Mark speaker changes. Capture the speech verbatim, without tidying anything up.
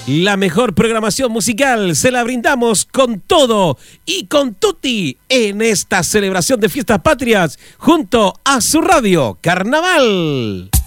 Speaker 1: La mejor programación musical se la brindamos con todo y con tutti en esta celebración de fiestas patrias junto a su radio Carnaval.